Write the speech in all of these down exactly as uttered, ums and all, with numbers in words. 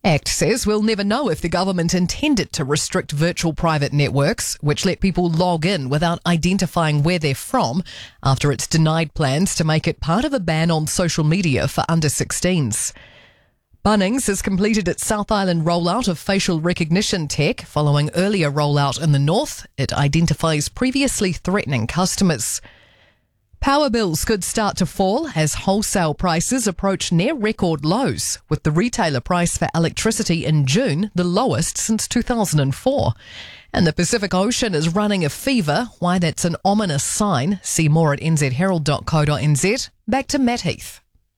ACT says we'll never know if the government intended to restrict virtual private networks, which let people log in without identifying where they're from, after it's denied plans to make it part of a ban on social media for under sixteens. Bunnings has completed its South Island rollout of facial recognition tech following earlier rollout in the north. It identifies previously threatening customers. Power bills could start to fall as wholesale prices approach near record lows, with the retailer price for electricity in June the lowest since two thousand four. And the Pacific Ocean is running a fever. Why that's an ominous sign? See more at n z herald dot co dot n z. Back to Matt Heath.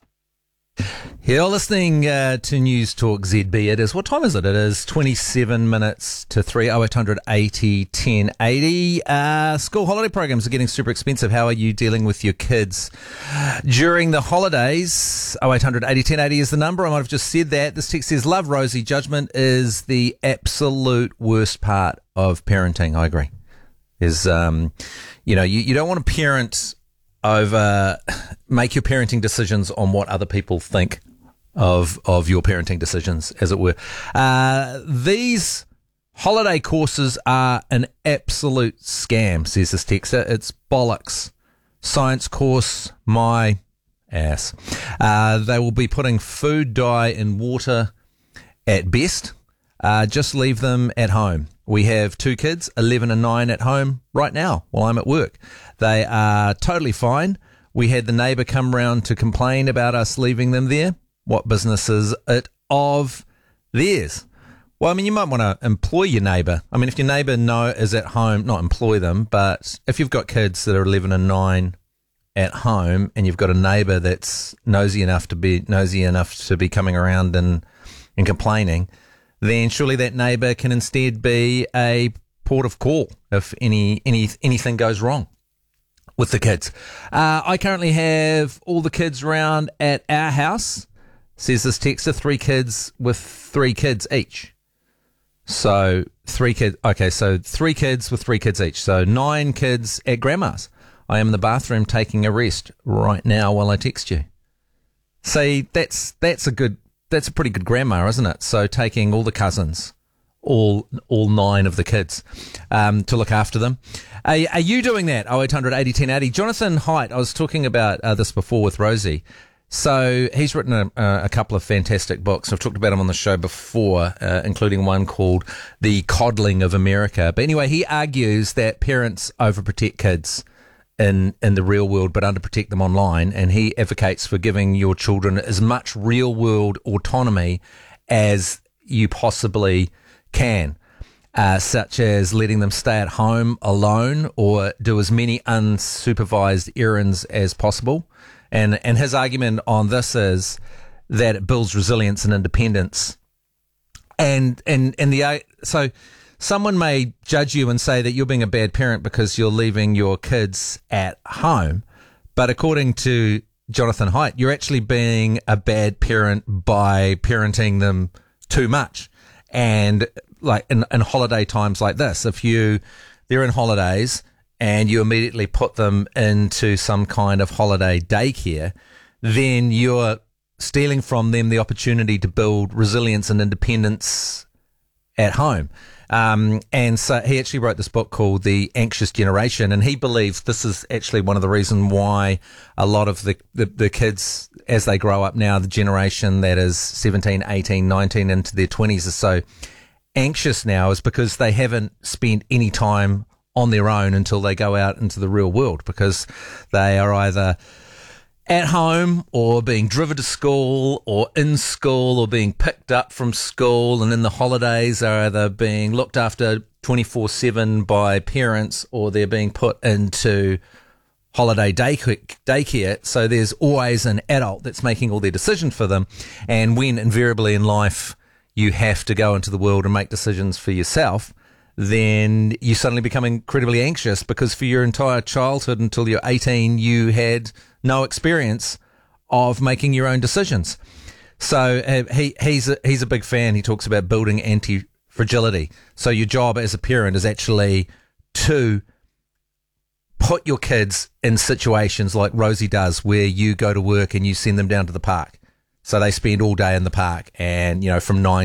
You're listening uh, to News Talk Z B. It is, what time is it? It is twenty-seven minutes to three, oh eight hundred eighty ten eighty. Uh, school holiday programs are getting super expensive. How are you dealing with your kids during the holidays? oh eight hundred eighty ten eighty is the number. I might have just said that. This text says, love Rosie. Judgment is the absolute worst part of parenting. I agree. Is, um, you know, you, you don't want to parent over, make your parenting decisions on what other people think of of your parenting decisions, as it were. Uh, these holiday courses are an absolute scam, says this texter. It's bollocks. Science course, my ass. Uh, they will be putting food dye in water at best. Uh, just leave them at home. We have two kids, eleven and nine, at home right now while I'm at work. They are totally fine. We had the neighbour come round to complain about us leaving them there. What business is it of theirs? Well, I mean, you might want to employ your neighbour. I mean, if your neighbour know is at home, not employ them, but if you've got kids that are eleven and nine at home and you've got a neighbour that's nosy enough to be nosy enough to be coming around and, and complaining, then surely that neighbour can instead be a port of call if any, any anything goes wrong with the kids. Uh, I currently have all the kids around at our house, says this texter, three kids with three kids each. So three kids, okay, so three kids with three kids each. So nine kids at grandma's. I am in the bathroom taking a rest right now while I text you. See, that's, that's a good, that's a pretty good grandma, isn't it? So taking all the cousins, all all nine of the kids, um, to look after them. Are, are you doing that? oh eight hundred eighty ten eighty. Jonathan Haidt, I was talking about uh, this before with Rosie. So he's written a, a couple of fantastic books. I've talked about him on the show before, uh, including one called The Coddling of America. But anyway, he argues that parents overprotect kids in in the real world but underprotect them online, and he advocates for giving your children as much real world autonomy as you possibly can, uh, such as letting them stay at home alone or do as many unsupervised errands as possible. And and his argument on this is that it builds resilience and independence. And and and the so someone may judge you and say that you're being a bad parent because you're leaving your kids at home, but according to Jonathan Haidt, you're actually being a bad parent by parenting them too much. And like in, in holiday times like this, if you they're in holidays and you immediately put them into some kind of holiday daycare, then you're stealing from them the opportunity to build resilience and independence at home. Um, and so he actually wrote this book called The Anxious Generation, and he believes this is actually one of the reasons why a lot of the, the, the kids, as they grow up now, the generation that is seventeen, eighteen, nineteen into their twenties is so anxious now, is because they haven't spent any time on their own until they go out into the real world, because they are either at home or being driven to school or in school or being picked up from school, and in the holidays are either being looked after twenty-four seven by parents or they're being put into holiday daycare. So there's always an adult that's making all their decisions for them. And when invariably in life you have to go into the world and make decisions for yourself, then you suddenly become incredibly anxious, because for your entire childhood until you're eighteen, you had no experience of making your own decisions. So uh, he he's a, he's a big fan. He talks about building anti-fragility. So your job as a parent is actually to put your kids in situations like Rosie does, where you go to work and you send them down to the park. So they spend all day in the park, and, you know, from nine